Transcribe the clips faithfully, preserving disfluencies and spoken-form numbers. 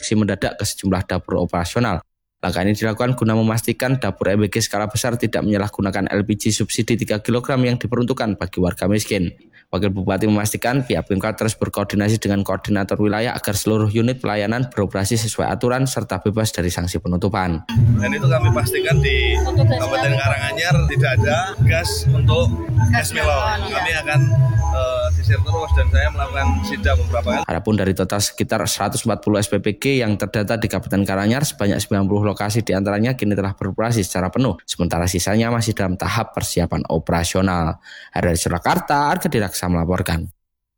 injeksi mendadak ke sejumlah dapur operasional. Langkah ini dilakukan guna memastikan dapur M B G skala besar tidak menyalahgunakan L P G subsidi tiga kilogram yang diperuntukkan bagi warga miskin. Wakil Bupati memastikan pihak Pemkab terus berkoordinasi dengan koordinator wilayah agar seluruh unit pelayanan beroperasi sesuai aturan serta bebas dari sanksi penutupan. Dan itu kami pastikan di Kabupaten Karanganyar tidak ada gas untuk gas melon. Kami akan uh, sisir terus dan saya melakukan sidak beberapa kali. Adapun dari total sekitar seratus empat puluh S P P G yang terdata di Kabupaten Karanganyar, sebanyak sembilan puluh lokasi diantaranya kini telah beroperasi secara penuh, sementara sisanya masih dalam tahap persiapan operasional. Dari Surakarta, Arga Diraksa melaporkan.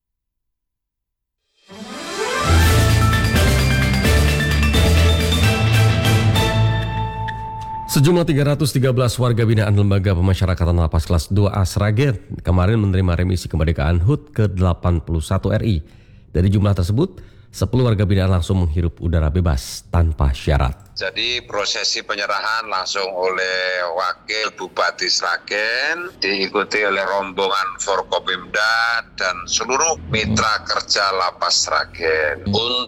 Sejumlah tiga ratus tiga belas warga binaan Lembaga Pemasyarakatan Lapas Kelas dua A Sragen kemarin menerima remisi kemerdekaan H U T ke delapan puluh satu R I. Dari jumlah tersebut, sepuluh warga binaan langsung menghirup udara bebas tanpa syarat. Jadi prosesi penyerahan langsung oleh Wakil Bupati Sragen, diikuti oleh rombongan Forkopimda dan seluruh mitra kerja Lapas Sragen.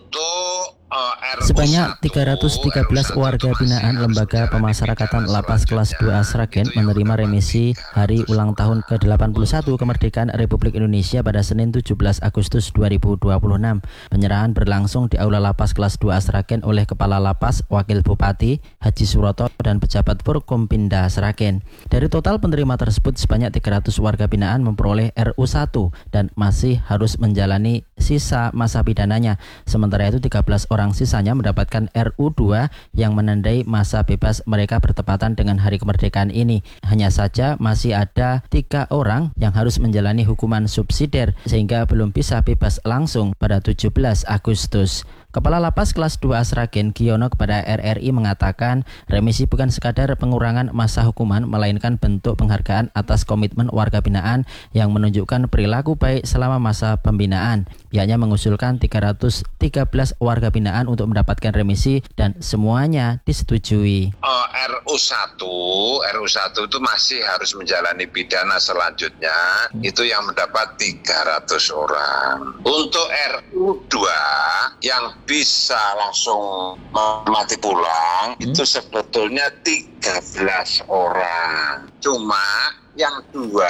Untuk sebanyak tiga ratus tiga belas warga binaan Lembaga Pemasyarakatan Lapas Kelas dua A Sragen menerima remisi hari ulang tahun ke delapan puluh satu kemerdekaan Republik Indonesia pada Senin tujuh belas Agustus dua ribu dua puluh enam. Penyerahan berlangsung di Aula Lapas Kelas dua A Sragen oleh Kepala Lapas, Wakil Bupati, Haji Suroto, dan pejabat Forkompinda Sragen. Dari total penerima tersebut, sebanyak tiga ratus warga binaan memperoleh R U satu dan masih harus menjalani sisa masa pidananya. Sementara itu tiga belas orang sisanya mendapatkan R U dua yang menandai masa bebas mereka bertepatan dengan hari kemerdekaan ini. Hanya saja masih ada tiga orang yang harus menjalani hukuman subsidiar sehingga belum bisa bebas langsung pada tujuh belas Agustus. Kepala Lapas Kelas dua A Sragen, Giono, kepada R R I mengatakan remisi bukan sekadar pengurangan masa hukuman, melainkan bentuk penghargaan atas komitmen warga binaan yang menunjukkan perilaku baik selama masa pembinaan. Pihaknya mengusulkan tiga ratus tiga belas warga binaan untuk mendapatkan remisi dan semuanya disetujui. Uh, R U satu, R U satu itu masih harus menjalani pidana selanjutnya, hmm. itu yang mendapat tiga ratus orang. Untuk R U dua yang bisa langsung mati pulang, hmm. itu sebetulnya tiga belas orang. Cuma yang dua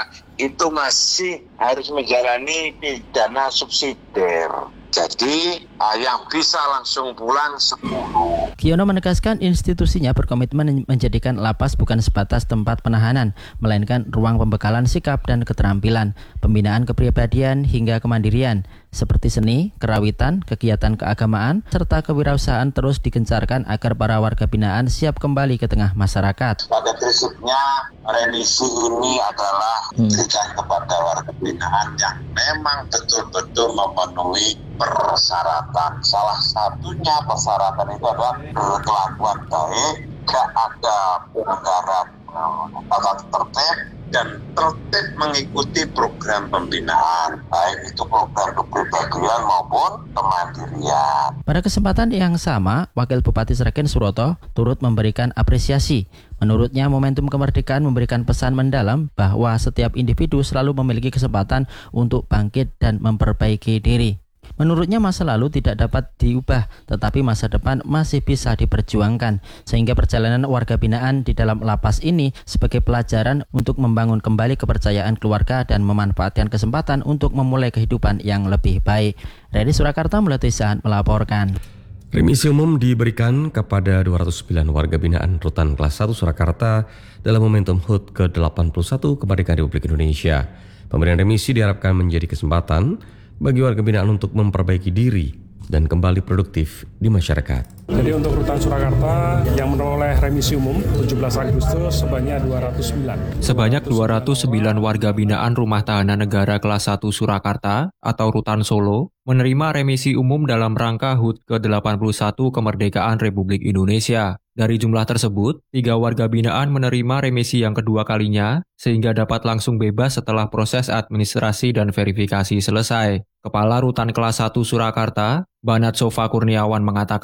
itu masih harus menjalani pidana subsidiar. Jadi uh, yang bisa langsung pulang sepuluh. Giono menegaskan institusinya berkomitmen menjadikan lapas bukan sebatas tempat penahanan, melainkan ruang pembekalan sikap dan keterampilan, pembinaan kepribadian hingga kemandirian, seperti seni, kerawitan, kegiatan keagamaan, serta kewirausahaan terus digencarkan agar para warga binaan siap kembali ke tengah masyarakat. Pada prinsipnya remisi ini adalah diberikan hmm. kepada warga binaan yang memang betul-betul memenuhi persyaratan. Salah satunya persyaratan itu adalah berkelakuan baik, gak ada pelanggaran tata tertib dan tertib mengikuti program pembinaan, baik itu program kepribadian maupun kemandirian. Pada kesempatan yang sama, Wakil Bupati Sragen Suroto turut memberikan apresiasi. Menurutnya, momentum kemerdekaan memberikan pesan mendalam bahwa setiap individu selalu memiliki kesempatan untuk bangkit dan memperbaiki diri. Menurutnya masa lalu tidak dapat diubah, tetapi masa depan masih bisa diperjuangkan, sehingga perjalanan warga binaan di dalam lapas ini sebagai pelajaran untuk membangun kembali kepercayaan keluarga dan memanfaatkan kesempatan untuk memulai kehidupan yang lebih baik. Dari Surakarta, Mulati Sahan melaporkan. Remisi umum diberikan kepada dua ratus sembilan warga binaan Rutan Kelas satu Surakarta dalam momentum H U T ke delapan puluh satu kemerdekaan Republik Indonesia. Pemberian remisi diharapkan menjadi kesempatan bagi warga binaan untuk memperbaiki diri dan kembali produktif di masyarakat. Jadi untuk Rutan Surakarta yang menoleh remisi umum tujuh belas Agustus sebanyak dua ratus sembilan. Sebanyak dua ratus sembilan warga binaan Rumah Tahanan Negara Kelas satu Surakarta atau Rutan Solo menerima remisi umum dalam rangka H U T ke delapan puluh satu kemerdekaan Republik Indonesia. Dari jumlah tersebut, tiga warga binaan menerima remisi yang kedua kalinya sehingga dapat langsung bebas setelah proses administrasi dan verifikasi selesai. Kepala Rutan Kelas satu Surakarta, Banat Sofa Kurniawan mengatakan,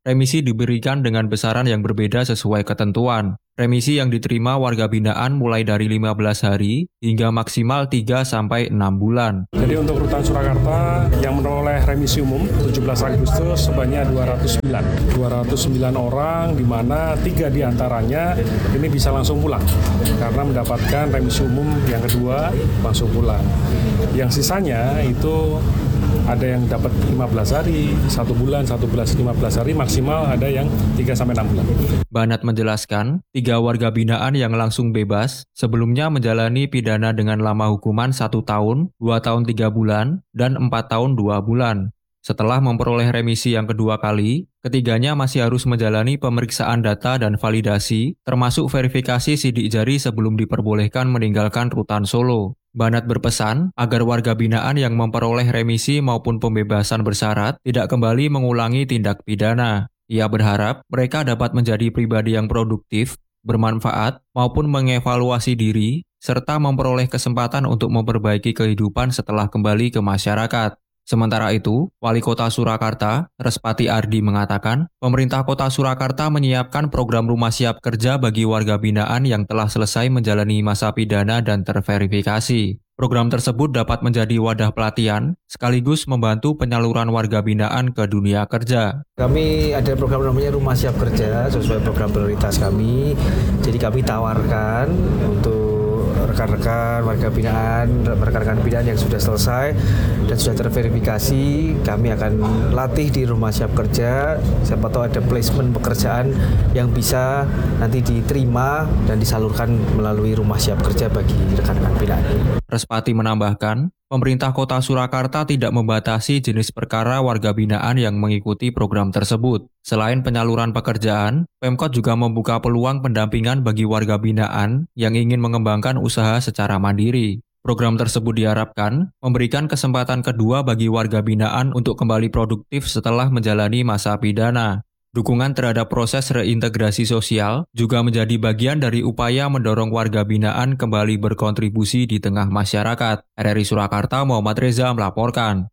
remisi diberikan dengan besaran yang berbeda sesuai ketentuan. Remisi yang diterima warga binaan mulai dari lima belas hari hingga maksimal tiga sampai enam bulan. Jadi untuk Rutan Surakarta yang menoleh remisi umum tujuh belas Agustus sebanyak dua ratus sembilan. dua ratus sembilan orang, di mana tiga diantaranya ini bisa langsung pulang karena mendapatkan remisi umum yang kedua langsung pulang. Yang sisanya itu ada yang dapat lima belas hari, satu bulan, satu bulan, lima belas hari, maksimal ada yang tiga sampai enam bulan. Banat menjelaskan, tiga warga binaan yang langsung bebas sebelumnya menjalani pidana dengan lama hukuman satu tahun, dua tahun tiga bulan, dan empat tahun dua bulan. Setelah memperoleh remisi yang kedua kali, ketiganya masih harus menjalani pemeriksaan data dan validasi, termasuk verifikasi sidik jari sebelum diperbolehkan meninggalkan Rutan Solo. Banat berpesan agar warga binaan yang memperoleh remisi maupun pembebasan bersyarat tidak kembali mengulangi tindak pidana. Ia berharap mereka dapat menjadi pribadi yang produktif, bermanfaat, maupun mengevaluasi diri, serta memperoleh kesempatan untuk memperbaiki kehidupan setelah kembali ke masyarakat. Sementara itu, Wali Kota Surakarta, Respati Ardi mengatakan, pemerintah Kota Surakarta menyiapkan program rumah siap kerja bagi warga binaan yang telah selesai menjalani masa pidana dan terverifikasi. Program tersebut dapat menjadi wadah pelatihan, sekaligus membantu penyaluran warga binaan ke dunia kerja. Kami ada program namanya Rumah Siap Kerja, sesuai program prioritas kami. Jadi kami tawarkan untuk rekan-rekan warga binaan, rekan-rekan binaan yang sudah selesai dan sudah terverifikasi, kami akan latih di Rumah Siap Kerja. Siapa tahu ada placement pekerjaan yang bisa nanti diterima dan disalurkan melalui Rumah Siap Kerja bagi rekan-rekan binaan. Respati menambahkan, pemerintah Kota Surakarta tidak membatasi jenis perkara warga binaan yang mengikuti program tersebut. Selain penyaluran pekerjaan, Pemkot juga membuka peluang pendampingan bagi warga binaan yang ingin mengembangkan usaha secara mandiri. Program tersebut diharapkan memberikan kesempatan kedua bagi warga binaan untuk kembali produktif setelah menjalani masa pidana. Dukungan terhadap proses reintegrasi sosial juga menjadi bagian dari upaya mendorong warga binaan kembali berkontribusi di tengah masyarakat. R R I Surakarta, Muhammad Reza melaporkan.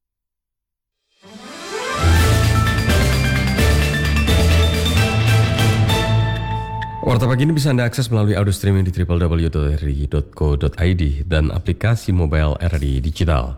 Warta pagi ini bisa Anda akses melalui audio streaming di w w w titik r i titik co titik i d dan aplikasi mobile R R I Digital.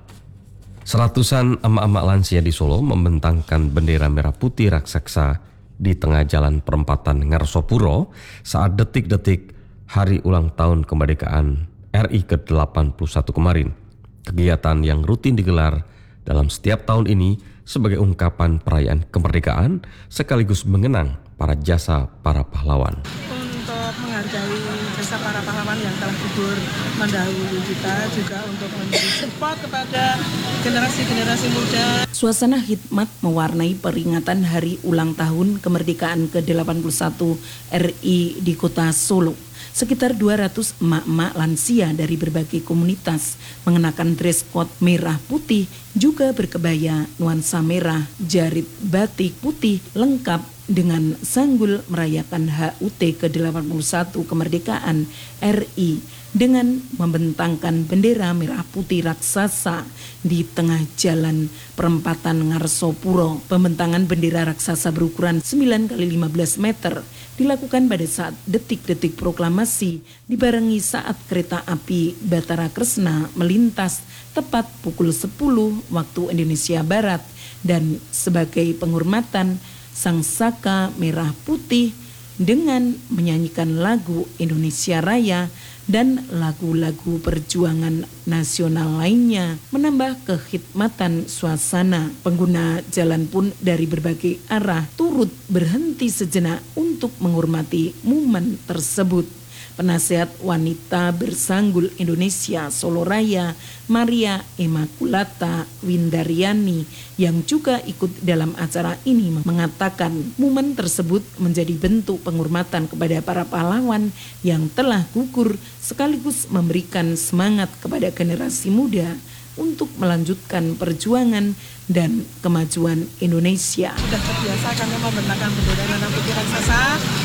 Seratusan emak-emak lansia di Solo membentangkan bendera merah putih raksasa di tengah jalan perempatan Ngarsopuro saat detik-detik hari ulang tahun kemerdekaan R I ke delapan puluh satu kemarin. Kegiatan yang rutin digelar dalam setiap tahun ini sebagai ungkapan perayaan kemerdekaan sekaligus mengenang para jasa para pahlawan. Untuk menghargai jasa para pahlawan yang telah gugur mendahului kita, juga untuk memberi support kepada generasi-generasi muda. Suasana khidmat mewarnai peringatan hari ulang tahun kemerdekaan ke delapan puluh satu R I di Kota Solo. Sekitar dua ratus emak-emak lansia dari berbagai komunitas mengenakan dress code merah putih, juga berkebaya nuansa merah, jarit batik putih lengkap dengan sanggul merayakan H U T ke delapan puluh satu kemerdekaan R I dengan membentangkan bendera merah putih raksasa di tengah jalan perempatan Ngarsopuro. Pembentangan bendera raksasa berukuran sembilan kali lima belas meter dilakukan pada saat detik-detik proklamasi dibarengi saat kereta api Batara Kresna melintas tepat pukul sepuluh waktu Indonesia Barat, dan sebagai penghormatan Sang Saka Merah Putih dengan menyanyikan lagu Indonesia Raya dan lagu-lagu perjuangan nasional lainnya menambah kekhidmatan suasana. Pengguna jalan pun dari berbagai arah turut berhenti sejenak untuk menghormati momen tersebut. Penasehat wanita bersanggul Indonesia Solo Raya, Maria Immaculata Windaryani, yang juga ikut dalam acara ini mengatakan momen tersebut menjadi bentuk penghormatan kepada para pahlawan yang telah gugur, sekaligus memberikan semangat kepada generasi muda untuk melanjutkan perjuangan dan kemajuan Indonesia. Sudah terbiasa kami membentangkan bendera merah putih raksasa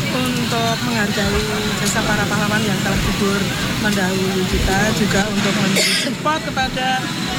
untuk menghargai jasa para pahlawan yang telah gugur mendahului kita, juga untuk memberi support kepada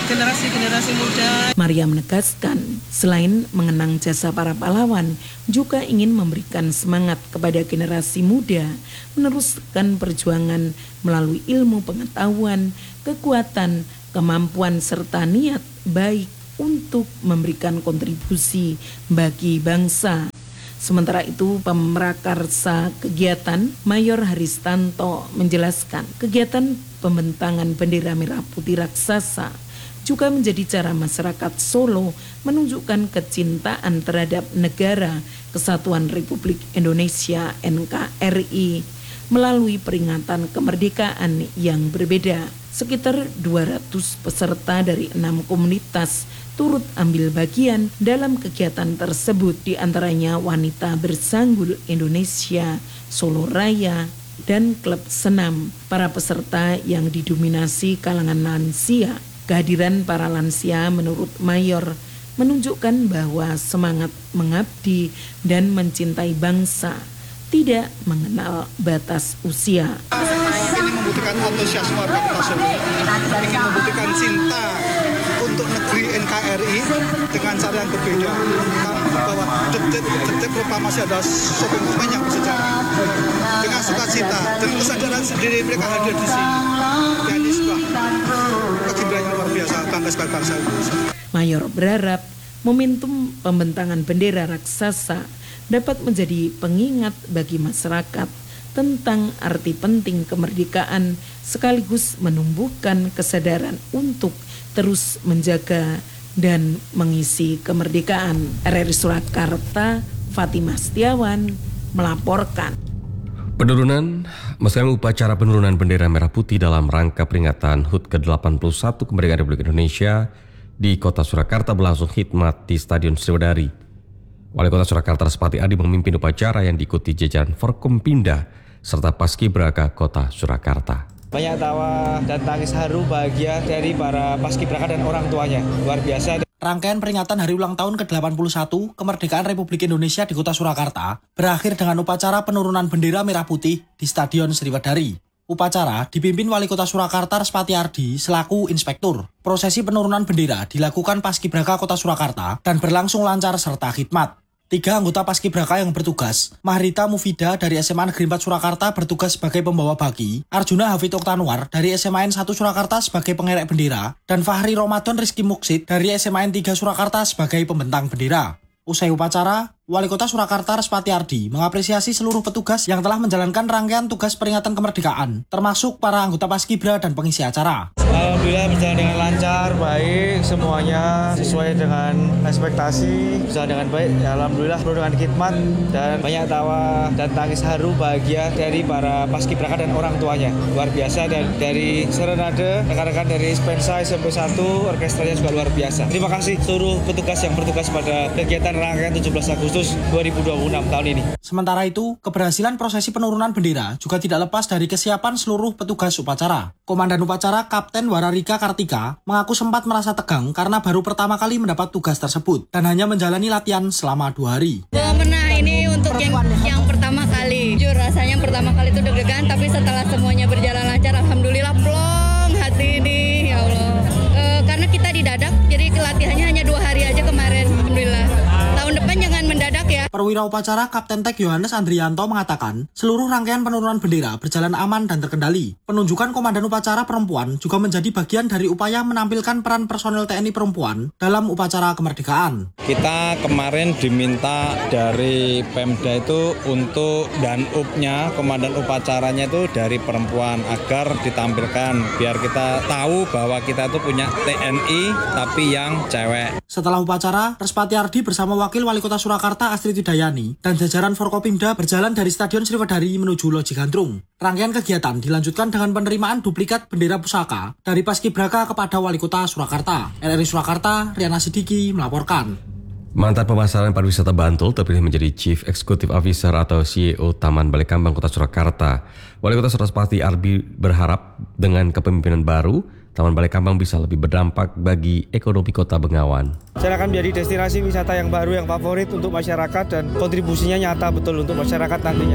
generasi-generasi muda. Maria menegaskan, selain mengenang jasa para pahlawan, juga ingin memberikan semangat kepada generasi muda meneruskan perjuangan melalui ilmu pengetahuan, kekuatan, kemampuan serta niat baik untuk memberikan kontribusi bagi bangsa. Sementara itu, pemrakarsa kegiatan Mayor Haristanto menjelaskan kegiatan pembentangan bendera merah putih raksasa juga menjadi cara masyarakat Solo menunjukkan kecintaan terhadap negara Kesatuan Republik Indonesia N K R I melalui peringatan kemerdekaan yang berbeda. Sekitar dua ratus peserta dari enam komunitas turut ambil bagian dalam kegiatan tersebut, di antaranya Wanita Bersanggul Indonesia, Solo Raya, dan klub senam. Para peserta yang didominasi kalangan lansia. Kehadiran para lansia menurut Mayor menunjukkan bahwa semangat mengabdi dan mencintai bangsa tidak mengenal batas usia. Ini membuktikan antusiasme warga Kota Solo, ingin membuktikan cinta untuk negeri N K R I dengan cara yang berbeda. Bahwa detik-detik rupa masih ada suatu momen yang bersejarah. Dengan sukacita, dengan kesadaran sendiri mereka hadir di sini. Dan ini sebuah kegembiraan yang luar biasa, bangga sebagai bangsa Indonesia. Mayor berharap momentum pembentangan bendera raksasa dapat menjadi pengingat bagi masyarakat tentang arti penting kemerdekaan sekaligus menumbuhkan kesadaran untuk terus menjaga dan mengisi kemerdekaan. R R I Surakarta, Fatimah Setiawan melaporkan. Penurunan, maksudnya upacara penurunan bendera merah putih dalam rangka peringatan H U T ke delapan puluh satu kemerdekaan Republik Indonesia di Kota Surakarta berlangsung khidmat di Stadion Sriwedari. Wali Kota Surakarta Respati Ardi memimpin upacara yang diikuti jajaran Forkompinda serta Paskibraka Kota Surakarta. Banyak tawa dan tangis haru bahagia dari para paskibraka dan orang tuanya. Luar biasa. Rangkaian peringatan hari ulang tahun ke delapan puluh satu kemerdekaan Republik Indonesia di Kota Surakarta berakhir dengan upacara penurunan bendera merah putih di Stadion Sriwedari. Upacara dipimpin Wali Kota Surakarta Respati Ardi selaku inspektur. Prosesi penurunan bendera dilakukan Paskibraka Kota Surakarta dan berlangsung lancar serta khidmat. Tiga anggota Paskibraka yang bertugas, Mahrita Mufida dari S M A Negeri empat Surakarta bertugas sebagai pembawa baki, Arjuna Hafid Oktanuar dari S M A N satu Surakarta sebagai pengerek bendera, dan Fahri Ramadan Rizky Muksid dari S M A N tiga Surakarta sebagai pembentang bendera. Usai upacara, Wali Kota Surakarta Respati Ardi mengapresiasi seluruh petugas yang telah menjalankan rangkaian tugas peringatan kemerdekaan, termasuk para anggota Paskibra dan pengisi acara. Alhamdulillah berjalan dengan lancar, baik, semuanya sesuai dengan ekspektasi, berjalan dengan baik. Ya, Alhamdulillah penuh dengan khidmat dan banyak tawa dan tangis haru bahagia dari para Paskibraka dan orang tuanya. Luar biasa, dan dari Serenade, rekan-rekan dari Spensa S M P satu, orkestranya juga luar biasa. Terima kasih seluruh petugas yang bertugas pada kegiatan rangkaian tujuh belas Agustus dua ribu dua puluh enam tahun ini. Sementara itu, keberhasilan prosesi penurunan bendera juga tidak lepas dari kesiapan seluruh petugas upacara. Komandan upacara Kapten Wararika Kartika mengaku sempat merasa tegang karena baru pertama kali mendapat tugas tersebut dan hanya menjalani latihan selama dua hari. Belum pernah ini untuk yang, yang pertama kali. Jujur rasanya pertama kali itu deg-degan, tapi setelah semuanya berjalan lancar, alhamdulillah plong hati ini, ya Allah. E, karena kita didadak, jadi latihannya hanya dua hari aja kemarin, alhamdulillah. Tahun depan jangan mendadak ya. Perwira upacara Kapten Tek Yohanes Andrianto mengatakan, seluruh rangkaian penurunan bendera berjalan aman dan terkendali. Penunjukan komandan upacara perempuan juga menjadi bagian dari upaya menampilkan peran personel T N I perempuan dalam upacara kemerdekaan. Kita kemarin diminta dari Pemda itu untuk dan up-nya, komandan upacaranya itu dari perempuan agar ditampilkan biar kita tahu bahwa kita itu punya T N I tapi yang cewek. Setelah upacara, Respati Ardi bersama Wakil Wali Kota Surakarta Astrid Widayani dan jajaran Forkopimda berjalan dari Stadion Sriwedari menuju Loji Gandrung. Rangkaian kegiatan dilanjutkan dengan penerimaan duplikat bendera pusaka dari Paskibraka kepada Wali Kota Surakarta. R R I Surakarta, Riana Sidiki melaporkan. Mantan pemasaran pariwisata Bantul terpilih menjadi Chief Executive Officer atau C E O Taman Balai Kambang Kota Surakarta. Wali Kota Respati Ardi berharap dengan kepemimpinan baru, Taman Balai Kambang bisa lebih berdampak bagi ekonomi Kota Bengawan. Saya akan menjadi destinasi wisata yang baru, yang favorit untuk masyarakat dan kontribusinya nyata betul untuk masyarakat nantinya.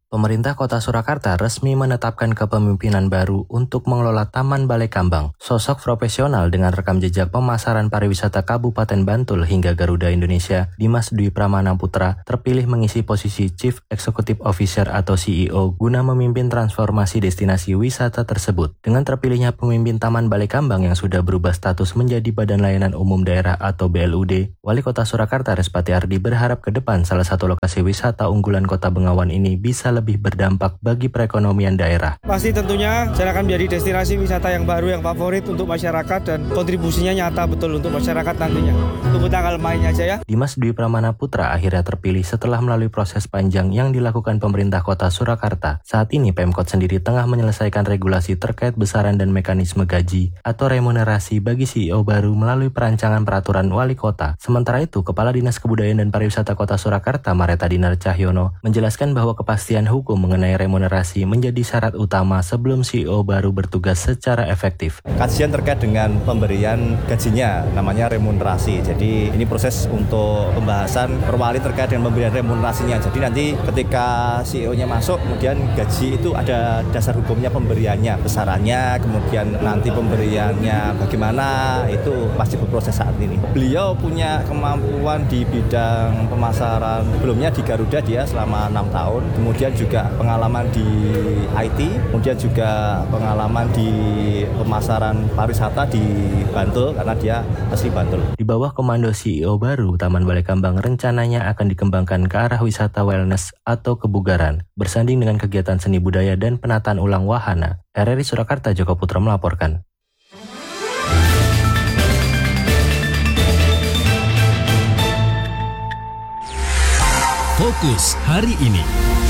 Pemerintah Kota Surakarta resmi menetapkan kepemimpinan baru untuk mengelola Taman Balai Kambang. Sosok profesional dengan rekam jejak pemasaran pariwisata Kabupaten Bantul hingga Garuda Indonesia, Dimas Dwi Pramana Putra, terpilih mengisi posisi Chief Executive Officer atau C E O guna memimpin transformasi destinasi wisata tersebut. Dengan terpilihnya pemimpin Taman Balai Kambang yang sudah berubah status menjadi Badan Layanan Umum Daerah atau B L U D, Wali Kota Surakarta Respati Ardi berharap ke depan salah satu lokasi wisata unggulan Kota Bengawan ini bisa lebih berdampak bagi perekonomian daerah. Pasti tentunya saya akan menjadi destinasi wisata yang baru, yang favorit untuk masyarakat dan kontribusinya nyata betul untuk masyarakat nantinya. Tunggu tanggal mainnya aja ya. Dimas Dwi Pramana Putra akhirnya terpilih setelah melalui proses panjang yang dilakukan pemerintah Kota Surakarta. Saat ini Pemkot sendiri tengah menyelesaikan regulasi terkait besaran dan mekanisme gaji atau remunerasi bagi C E O baru melalui perancangan peraturan wali kota. Sementara itu, Kepala Dinas Kebudayaan dan Pariwisata Kota Surakarta Mareta Dinar Cahyono menjelaskan bahwa kepastian hukum mengenai remunerasi menjadi syarat utama sebelum C E O baru bertugas secara efektif. Kajian terkait dengan pemberian gajinya namanya remunerasi. Jadi ini proses untuk pembahasan perwali terkait dengan pemberian remunerasinya. Jadi nanti ketika C E O-nya masuk, kemudian gaji itu ada dasar hukumnya pemberiannya, besarannya, kemudian nanti pemberiannya bagaimana, itu pasti berproses saat ini. Beliau punya kemampuan di bidang pemasaran, sebelumnya di Garuda dia selama enam tahun, kemudian juga pengalaman di I T, kemudian juga pengalaman di pemasaran pariwisata di Bantul karena dia asli Bantul. Di bawah komando C E O baru, Taman Balai Kambang rencananya akan dikembangkan ke arah wisata wellness atau kebugaran, bersanding dengan kegiatan seni budaya dan penataan ulang wahana. R R I Surakarta, Joko Putra melaporkan. Fokus hari ini.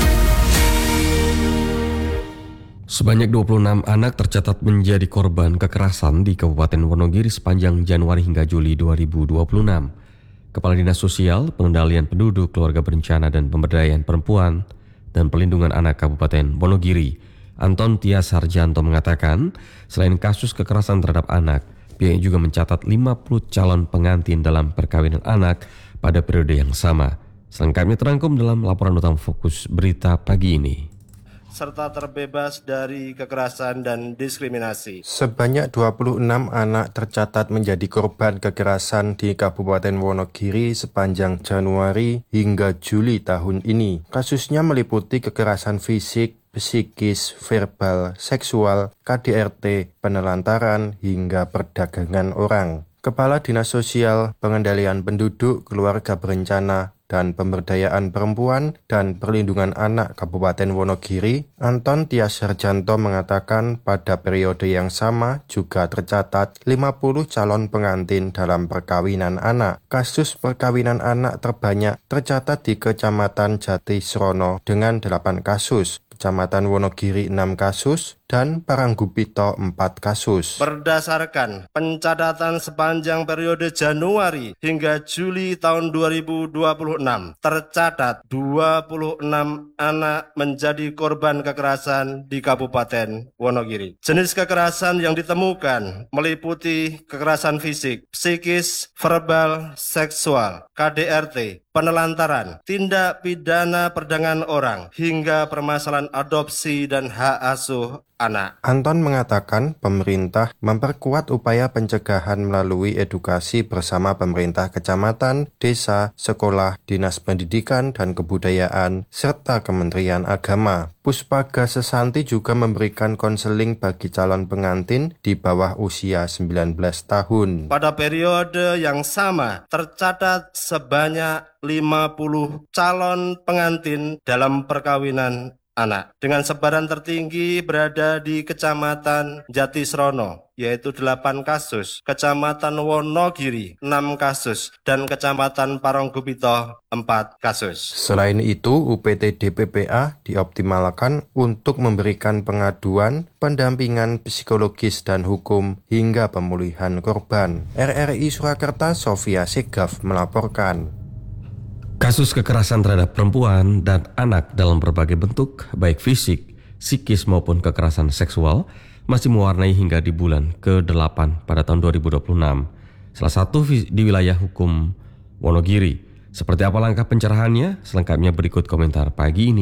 Sebanyak dua puluh enam anak tercatat menjadi korban kekerasan di Kabupaten Wonogiri sepanjang Januari hingga Juli dua ribu dua puluh enam. Kepala Dinas Sosial, Pengendalian Penduduk, Keluarga Berencana dan Pemberdayaan Perempuan dan Pelindungan Anak Kabupaten Wonogiri, Anton Tias Harjanto mengatakan, selain kasus kekerasan terhadap anak, pihaknya juga mencatat lima puluh calon pengantin dalam perkawinan anak pada periode yang sama. Selengkapnya terangkum dalam laporan utama Fokus Berita pagi ini. Serta terbebas dari kekerasan dan diskriminasi. Sebanyak dua puluh enam anak tercatat menjadi korban kekerasan di Kabupaten Wonogiri sepanjang Januari hingga Juli tahun ini. Kasusnya meliputi kekerasan fisik, psikis, verbal, seksual, K D R T, penelantaran, hingga perdagangan orang. Kepala Dinas Sosial, Pengendalian Penduduk, Keluarga Berencana, dan Pemberdayaan Perempuan dan Perlindungan Anak Kabupaten Wonogiri, Anton Tias Harjanto mengatakan pada periode yang sama juga tercatat lima puluh calon pengantin dalam perkawinan anak. Kasus perkawinan anak terbanyak tercatat di Kecamatan Jatisrono dengan delapan kasus, Kecamatan Wonogiri enam kasus, dan Paranggupito empat kasus. Berdasarkan pencatatan sepanjang periode Januari hingga Juli tahun dua ribu dua puluh enam, tercatat dua puluh enam anak menjadi korban kekerasan di Kabupaten Wonogiri. Jenis kekerasan yang ditemukan meliputi kekerasan fisik, psikis, verbal, seksual, K D R T, penelantaran, tindak pidana perdagangan orang, hingga permasalahan adopsi dan hak asuh anak. Anton mengatakan pemerintah memperkuat upaya pencegahan melalui edukasi bersama pemerintah kecamatan, desa, sekolah, dinas pendidikan dan kebudayaan, serta Kementerian Agama. Puspaga Sesanti juga memberikan konseling bagi calon pengantin di bawah usia sembilan belas tahun. Pada periode yang sama, tercatat sebanyak lima puluh calon pengantin dalam perkawinan anak. Dengan sebaran tertinggi berada di Kecamatan Jatisrono, yaitu delapan kasus, Kecamatan Wonogiri enam kasus, dan Kecamatan Paranggupito empat kasus. Selain itu, U P T D P P A dioptimalkan untuk memberikan pengaduan, pendampingan psikologis dan hukum, hingga pemulihan korban. R R I Surakarta, Sofia Segaf melaporkan. Kasus kekerasan terhadap perempuan dan anak dalam berbagai bentuk, baik fisik, psikis maupun kekerasan seksual, masih mewarnai hingga di bulan ke delapan pada tahun dua ribu dua puluh enam. Salah satu di wilayah hukum Wonogiri. Seperti apa langkah pencerahannya? Selengkapnya berikut komentar pagi ini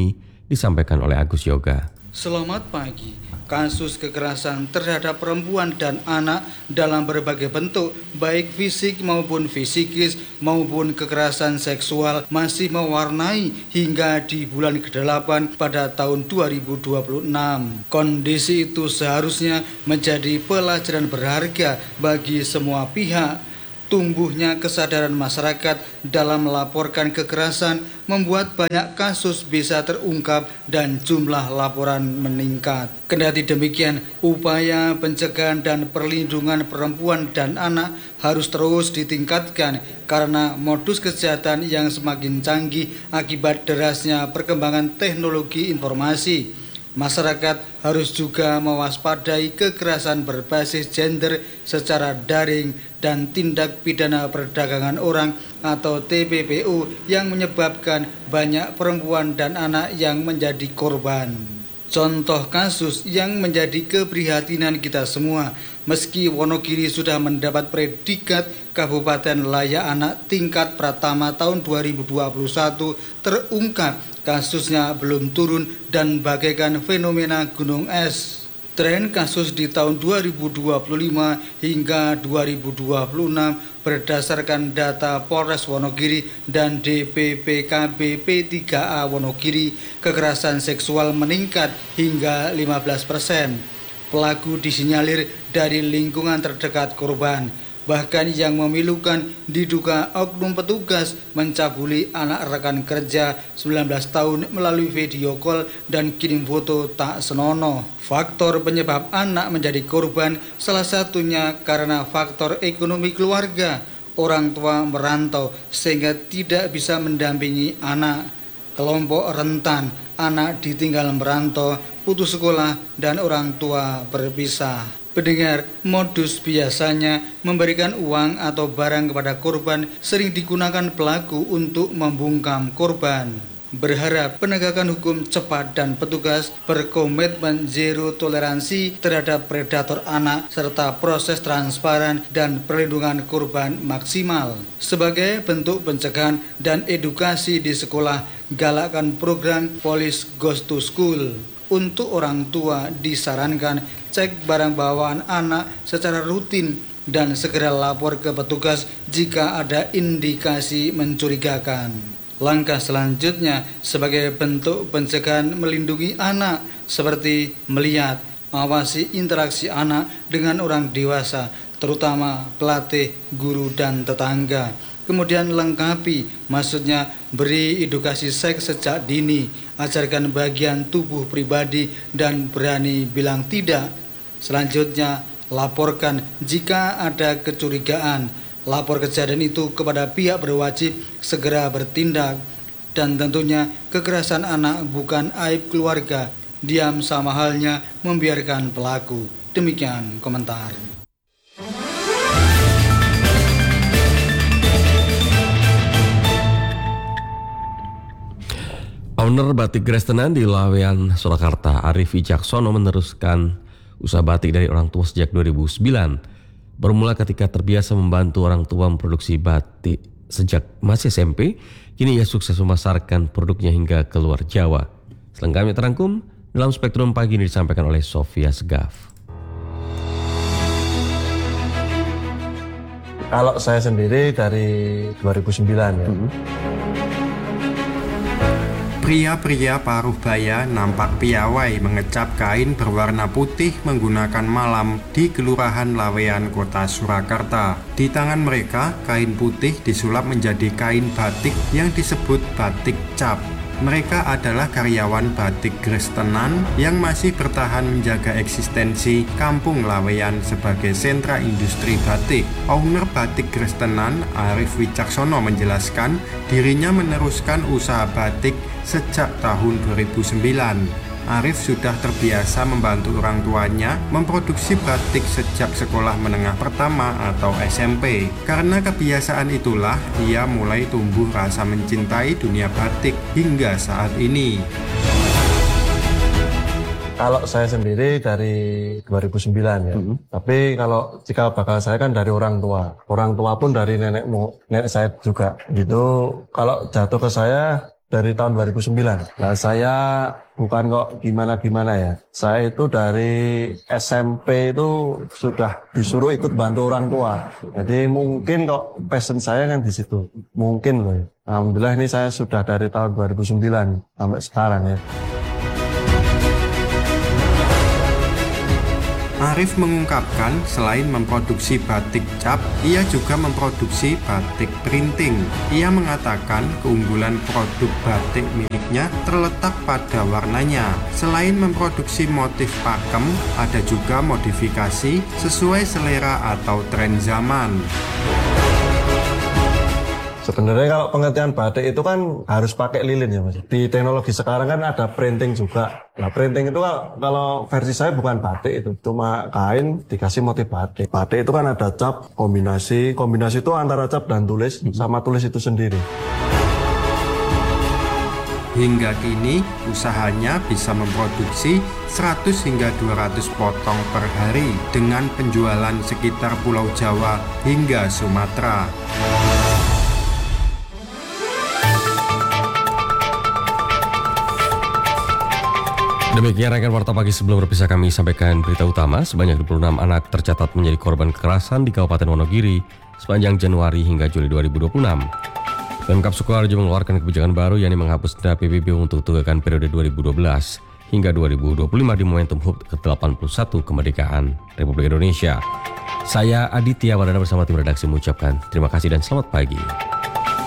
disampaikan oleh Agus Yoga. Selamat pagi. Kasus kekerasan terhadap perempuan dan anak dalam berbagai bentuk, baik fisik maupun fisikis maupun kekerasan seksual masih mewarnai hingga di bulan kedelapan pada tahun dua ribu dua puluh enam. Kondisi itu seharusnya menjadi pelajaran berharga bagi semua pihak. Tumbuhnya kesadaran masyarakat dalam melaporkan kekerasan membuat banyak kasus bisa terungkap dan jumlah laporan meningkat. Kendati demikian, upaya pencegahan dan perlindungan perempuan dan anak harus terus ditingkatkan karena modus kejahatan yang semakin canggih akibat derasnya perkembangan teknologi informasi. Masyarakat harus juga mewaspadai kekerasan berbasis gender secara daring dan tindak pidana perdagangan orang atau T P P U yang menyebabkan banyak perempuan dan anak yang menjadi korban. Contoh kasus yang menjadi keprihatinan kita semua, meski Wonogiri sudah mendapat predikat Kabupaten Layak Anak tingkat Pratama tahun dua ribu dua puluh satu, terungkap kasusnya belum turun dan bagaikan fenomena gunung es. Tren kasus di tahun dua ribu dua puluh lima hingga dua ribu dua puluh enam berdasarkan data Polres Wonogiri dan D P P K B P tiga A Wonogiri, kekerasan seksual meningkat hingga lima belas persen. Pelaku disinyalir dari lingkungan terdekat korban. Bahkan yang memilukan diduga oknum petugas mencabuli anak rekan kerja sembilan belas tahun melalui video call dan kirim foto tak senonoh. Faktor penyebab anak menjadi korban salah satunya karena faktor ekonomi keluarga. Orang tua merantau sehingga tidak bisa mendampingi anak. Kelompok rentan, anak ditinggal merantau, putus sekolah, dan orang tua berpisah. Pendengar, modus biasanya memberikan uang atau barang kepada korban sering digunakan pelaku untuk membungkam korban. Berharap penegakan hukum cepat dan petugas berkomitmen zero toleransi terhadap predator anak serta proses transparan dan perlindungan korban maksimal. Sebagai bentuk pencegahan dan edukasi di sekolah, galakkan program Police Goes to School. Untuk orang tua disarankan cek barang bawaan anak secara rutin dan segera lapor ke petugas jika ada indikasi mencurigakan. Langkah selanjutnya sebagai bentuk pencegahan melindungi anak seperti melihat, awasi interaksi anak dengan orang dewasa, terutama pelatih, guru, dan tetangga. Kemudian lengkapi, maksudnya beri edukasi seks sejak dini, ajarkan bagian tubuh pribadi dan berani bilang tidak. Selanjutnya, laporkan jika ada kecurigaan. Lapor kejadian itu kepada pihak berwajib segera bertindak. Dan tentunya kekerasan anak bukan aib keluarga. Diam sama halnya membiarkan pelaku. Demikian komentar. Owner Batik Grestenan di Lawean, Surakarta, Arif Wicaksono meneruskan usaha batik dari orang tua sejak dua ribu sembilan. Bermula ketika terbiasa membantu orang tua memproduksi batik sejak masih S M P, kini ia sukses memasarkan produknya hingga keluar Jawa. Selengkapnya terangkum dalam Spektrum Pagi ini disampaikan oleh Sofia Segaf. Kalau saya sendiri dari dua ribu sembilan ya. Hmm. Pria-pria paruh baya nampak piawai mengecap kain berwarna putih menggunakan malam di Kelurahan Lawean, Kota Surakarta. Di tangan mereka, kain putih disulap menjadi kain batik yang disebut batik cap. Mereka adalah karyawan Batik Grestenan yang masih bertahan menjaga eksistensi Kampung Lawean sebagai sentra industri batik. Owner Batik Grestenan, Arif Wicaksono, menjelaskan dirinya meneruskan usaha batik sejak tahun dua ribu sembilan. Arif sudah terbiasa membantu orang tuanya memproduksi batik sejak sekolah menengah pertama atau S M P. Karena kebiasaan itulah ia mulai tumbuh rasa mencintai dunia batik hingga saat ini. Kalau saya sendiri dari dua ribu sembilan ya. Mm-hmm. Tapi kalau jika bakal saya kan dari orang tua. Orang tua pun dari nenek nenek saya juga. Gitu. Kalau jatuh ke saya dari tahun dua ribu sembilan. Nah, saya bukan kok gimana-gimana ya. Saya itu dari S M P itu sudah disuruh ikut bantu orang tua. Jadi mungkin kok passion saya kan di situ. Mungkin loh ya. Alhamdulillah ini saya sudah dari tahun dua ribu sembilan sampai sekarang ya. Arif mengungkapkan selain memproduksi batik cap, ia juga memproduksi batik printing. Ia mengatakan keunggulan produk batik miliknya terletak pada warnanya. Selain memproduksi motif pakem, ada juga modifikasi sesuai selera atau tren zaman. Sebenarnya kalau pengertian batik itu kan harus pakai lilin ya Mas. Di teknologi sekarang kan ada printing juga. Nah printing itu kalau versi saya bukan batik itu, cuma kain dikasih motif batik. Batik itu kan ada cap, kombinasi. Kombinasi itu antara cap dan tulis, sama tulis itu sendiri. Hingga kini, usahanya bisa memproduksi seratus hingga dua ratus potong per hari dengan penjualan sekitar Pulau Jawa hingga Sumatera. Demikian rekan Warta Pagi, sebelum berpisah kami sampaikan berita utama. Sebanyak dua puluh enam anak tercatat menjadi korban kekerasan di Kabupaten Wonogiri sepanjang Januari hingga Juli dua ribu dua puluh enam. Pemkab Sukoharjo mengeluarkan kebijakan baru yakni menghapus denda P B B untuk tunggakan periode dua ribu dua belas hingga dua ribu dua puluh lima di momentum H U T ke delapan puluh satu kemerdekaan Republik Indonesia. Saya Aditya Wardana bersama tim redaksi mengucapkan terima kasih dan selamat pagi.